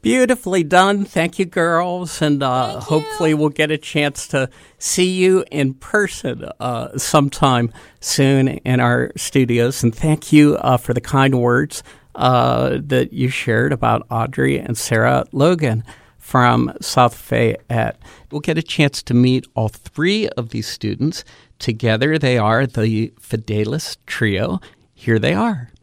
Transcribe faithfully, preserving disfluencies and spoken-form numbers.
Beautifully done. Thank you, girls. And uh, hopefully we'll get a chance to see you in person uh, sometime soon in our studios. And thank you uh, for the kind words uh, that you shared about Audrey and Sarah Logan from South Fayette. We'll get a chance to meet all three of these students. Together they are the Fidelis Trio. Here they are.